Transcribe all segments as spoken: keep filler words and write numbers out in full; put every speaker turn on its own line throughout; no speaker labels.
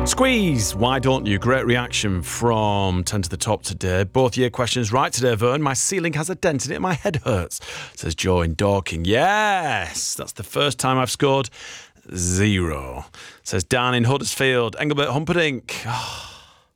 Squeeze, why don't you? Great reaction from ten to the top today. Both year questions right today, Vern. My ceiling has a dent in it, my head hurts, says Joe in Dorking. Yes, that's the first time I've scored zero, says Dan in Huddersfield. Engelbert Humperdinck. Oh.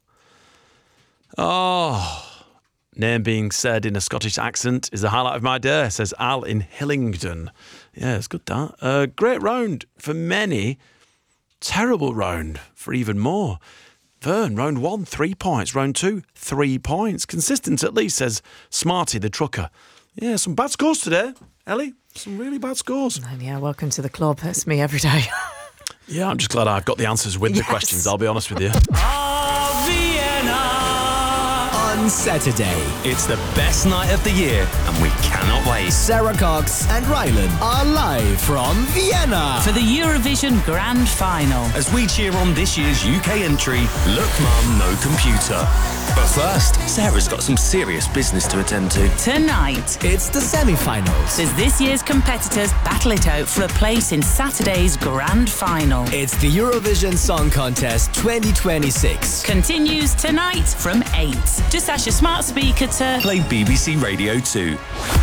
oh. Name being said in a Scottish accent is the highlight of my day, says Al in Hillingdon. Yeah, it's good, that. Uh, great round for many. Terrible round for even more. Vern, round one, three points. Round two, three points. Consistent at least, says Smarty the trucker. Yeah, some bad scores today, Ellie. Some really bad scores.
And yeah, welcome to the club. That's me every day.
Yeah, I'm just glad I've got the answers with
yes.
the questions, I'll be honest with you.
On Saturday, it's the best night of the year, and we cannot wait. Sarah Cox and Rylan are live from Vienna
for the Eurovision Grand Final.
As we cheer on this year's U K entry, Look Mum, No Computer. But first, Sarah's got some serious business to attend to.
Tonight,
it's the semi-finals.
As this year's competitors battle it out for a place in Saturday's Grand Final.
It's the Eurovision Song Contest twenty twenty-six.
Continues tonight from eight. Just ask your smart speaker to
play B B C Radio two.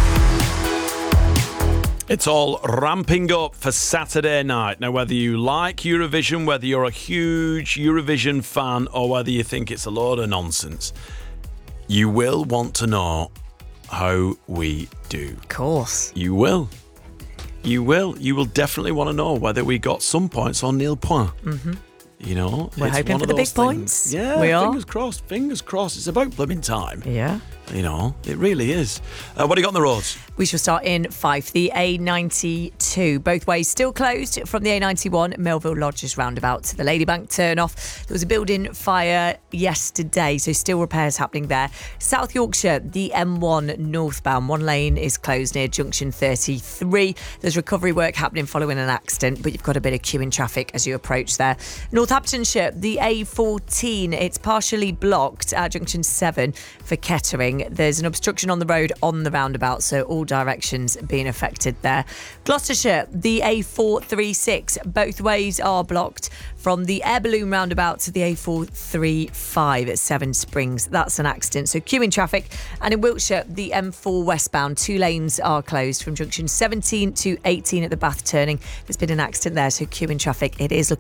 It's all ramping up for Saturday night. Now, whether you like Eurovision, whether you're a huge Eurovision fan, or whether you think it's a load of nonsense, you will want to know how we do.
Of course.
You will. You will. You will definitely want to know whether we got some points or nil points.
Mm-hmm.
You know,
we're
it's
hoping
one
for
of
the big
things.
points.
Yeah,
we are.
Fingers crossed. Fingers crossed. It's about blooming time.
Yeah.
You know, it really is. Uh, what do you got on the roads?
We shall start in Fife, the A ninety-two. Both ways still closed from the A ninety-one, Melville Lodges roundabout to the Ladybank turn-off. There was a building fire yesterday, so still repairs happening there. South Yorkshire, the M one northbound. One lane is closed near junction thirty-three. There's recovery work happening following an accident, but you've got a bit of queuing traffic as you approach there. Northamptonshire, the A fourteen. It's partially blocked at junction seven for Kettering. There's an obstruction on the road on the roundabout, so all directions being affected there. Gloucestershire, the A four thirty-six. Both ways are blocked from the Air Balloon roundabout to the A four thirty-five at Seven Springs. That's an accident, so queuing traffic. And in Wiltshire, the M four westbound. Two lanes are closed from junction seventeen to eighteen at the Bath turning. There's been an accident there, so queuing traffic. It is looking